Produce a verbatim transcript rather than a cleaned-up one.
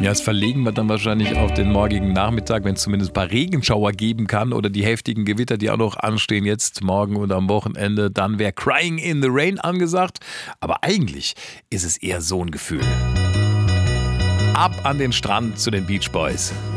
Ja, das verlegen wir dann wahrscheinlich auf den morgigen Nachmittag, wenn es zumindest ein paar Regenschauer geben kann oder die heftigen Gewitter, die auch noch anstehen jetzt morgen und am Wochenende. Dann wäre Crying in the Rain angesagt. Aber eigentlich ist es eher so ein Gefühl. Ab an den Strand zu den Beach Boys.